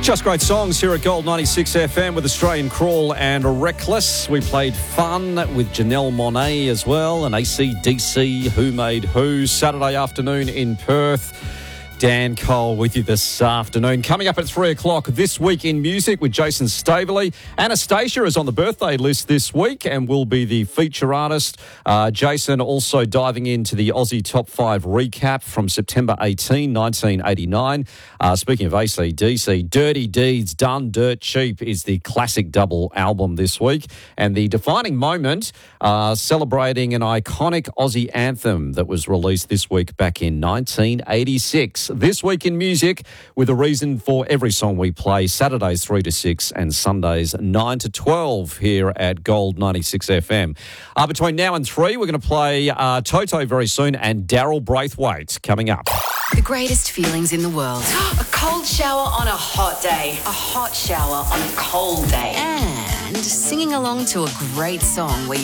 Just great songs here at Gold 96 FM with Australian Crawl and Reckless. We played Fun with Janelle Monáe as well, and AC/DC, Who Made Who, Saturday afternoon in Perth. Dan Cole with you this afternoon. Coming up at 3 o'clock, This Week in Music with Jason Staveley. Anastasia is on the birthday list this week and will be the feature artist. Jason also diving into the Aussie Top 5 recap from September 18, 1989. Speaking of AC/DC, Dirty Deeds Done Dirt Cheap is the classic double album this week. And the defining moment, celebrating an iconic Aussie anthem that was released this week back in 1986. This Week in Music, with a reason for every song we play, Saturdays 3 to 6 and Sundays 9 to 12 here at Gold 96 FM. Between now and 3, we're going to play Toto very soon and Daryl Braithwaite coming up. The greatest feelings in the world. A cold shower on a hot day. A hot shower on a cold day. And singing along to a great song where you